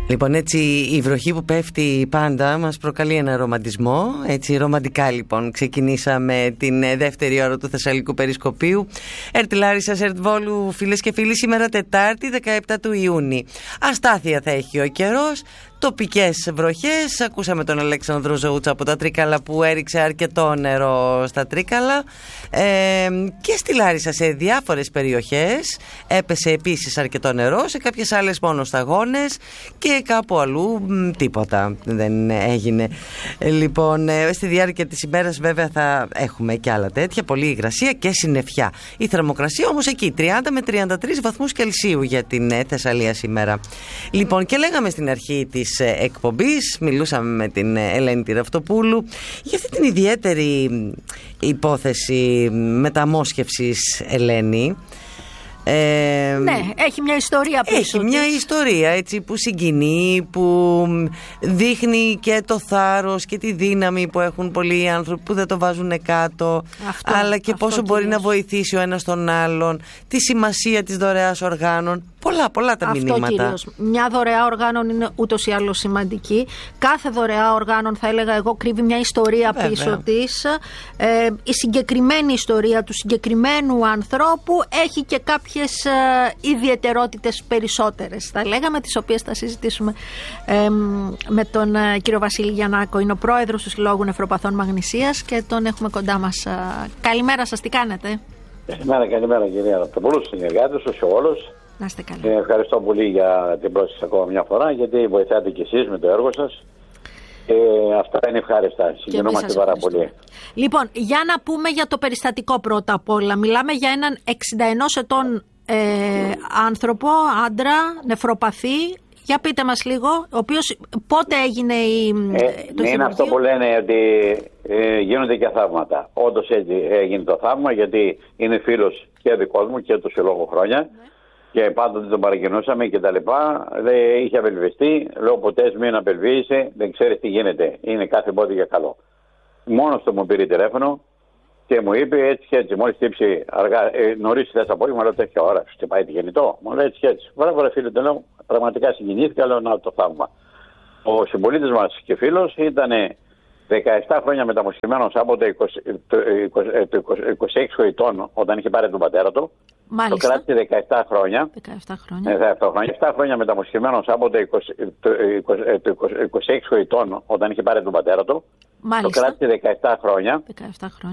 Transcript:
Λοιπόν, έτσι η βροχή που πέφτει πάντα μας προκαλεί ένα ρομαντισμό. Έτσι ρομαντικά λοιπόν ξεκινήσαμε την δεύτερη ώρα του Θεσσαλικού Περισκοπίου. ΕΡΤ Λάρισσας, ΕΡΤ Βόλου, φίλες και φίλοι, σήμερα Τετάρτη 17 του Ιούνιου. Αστάθεια θα έχει ο καιρός, τοπικές βροχές. Ακούσαμε τον Αλέξανδρο Ζωούτσα από τα Τρίκαλα που έριξε αρκετό νερό στα Τρίκαλα. Και στη Λάρισα σε διάφορες περιοχές έπεσε επίσης αρκετό νερό, σε κάποιες άλλες μόνο σταγόνες και κάπου αλλού τίποτα δεν έγινε. Λοιπόν, στη διάρκεια της ημέρας βέβαια θα έχουμε και άλλα τέτοια, πολλή υγρασία και συννεφιά. Η θερμοκρασία όμως εκεί 30 με 33 βαθμούς Κελσίου για την Θεσσαλία σήμερα. Λοιπόν, και λέγαμε στην αρχή της εκπομπής, μιλούσαμε με την Ελένη Τυραυτοπούλου για αυτή την ιδιαίτερη υπόθεση μεταμόσχευσης, Ελένη. Ναι, έχει μια ιστορία πίσω. Έχει μια ιστορία έτσι που συγκινεί, που δείχνει και το θάρρος και τη δύναμη που έχουν πολλοί άνθρωποι που δεν το βάζουν κάτω, αλλά και πόσο μπορεί να βοηθήσει ο ένας τον άλλον, τη σημασία της δωρεάς οργάνων. Πολλά τα μηνύματα. Κυρίως. Μια δωρεά οργάνων είναι ούτως ή άλλως σημαντική. Κάθε δωρεά οργάνων, θα έλεγα εγώ, κρύβει μια ιστορία πίσω της. Η συγκεκριμένη ιστορία του συγκεκριμένου ανθρώπου έχει και κάποιες ιδιαιτερότητες περισσότερες, θα λέγαμε, τις οποίες θα συζητήσουμε με τον κύριο Βασίλη Γιαννάκο. Είναι ο πρόεδρος του Συλλόγου Νεφροπαθών Μαγνησίας και τον έχουμε κοντά μας. Καλημέρα σας, τι κάνετε? Καλημέρα κυρία Ραπτοπούλου, συνεργάτες σας σε όλους. Να είστε καλά. Ευχαριστώ πολύ για την πρόσκληση ακόμα μια φορά, γιατί βοηθάτε και εσείς με το έργο σας. Αυτά είναι ευχάριστα. Συγκινούμαστε πάρα πολύ. Λοιπόν, για να πούμε για το περιστατικό πρώτα απ' όλα. Μιλάμε για έναν 61 ετών άνθρωπο, άντρα, νεφροπαθή. Για πείτε μας λίγο, ο οποίος πότε έγινε το είναι αυτό που λένε ότι γίνονται και θαύματα. Όντως έτσι έγινε το θαύμα, γιατί είναι φίλος και δικός μου και του συλλόγου χρόνια. Ναι. Και πάντοτε τον παρακινούσαμε και τα λοιπά. Είχε απελπιστεί. Λέω ποτέ μην απελπίζεσαι, δεν ξέρεις τι γίνεται. Είναι κάθε πόδι για καλό. Μόνος του μου πήρε τηλέφωνο και μου είπε έτσι και έτσι. Μόλις τύψει νωρίς θες απόγευμα, λέω τέτοια ώρα. Σου πάει τη γεννητό. Μου λέει έτσι και έτσι. Βρε φίλε, το λέω. Πραγματικά συγκινήθηκα, λέω να το θαύμα. Ο συμπολίτης μας και φίλος ήταν 17 χρόνια μεταμοσχευμένος από το 26 ετών όταν είχε πάρει τον πατέρα του. Μάλιστα. Το κράτησε 17 χρόνια. 17 χρόνια μεταμοσχευμένος από το 26 ετών όταν είχε πάρει τον πατέρα του. Μάλιστα. Το κράτησε 17 χρόνια.